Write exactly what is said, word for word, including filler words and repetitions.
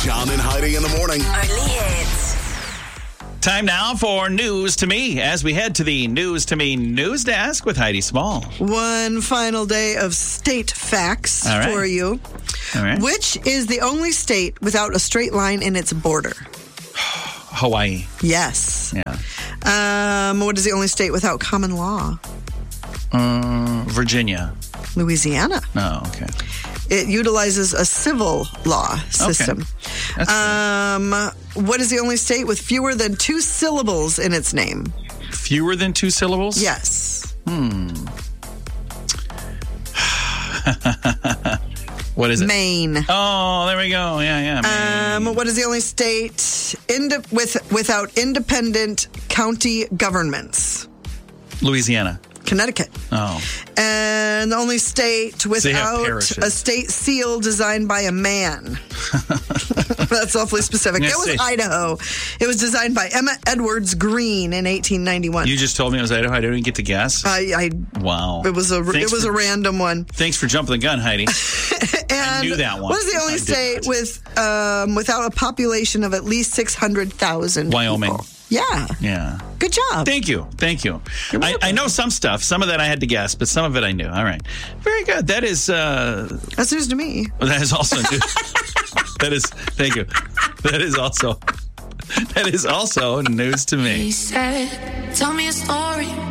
John and Heidi in the morning. Early hits. Time now for News to Me as we head to the News to Me news desk with Heidi Small. One final day of state facts All right. for you. All right. Which is the only state without a straight line in its border? Hawaii. Yes. Yeah. Um, what is the only state without common law? Uh, Virginia. Louisiana. Oh, okay. It utilizes a civil law system. That's Um, what is the only state with fewer than two syllables in its name? fewer than two syllables? Yes. What is it? Maine. Oh, there we go. Yeah, yeah. Maine. Um, what is the only state inde- with without independent county governments? Louisiana. Connecticut. Oh. And the only state They have without parishes. a state seal designed by a man. That's awfully specific. Yes, That was see. Idaho. It was designed by Emma Edwards Green in eighteen ninety-one. You just told me it was Idaho. I didn't get to guess. I, I Wow. it was a Thanks it was for, a random one. Thanks for jumping the gun, Heidi. And knew that one. what is the only I did state not. with um, without a population of at least six hundred thousand? Wyoming. Yeah. Yeah. Good job. Thank you. Thank you. I, I know some stuff. Some of that I had to guess, but some of it I knew. All right. Very good. That is uh, That's news to me. that is also new. That is thank you. That is also that is also news to me. He said, tell me a story.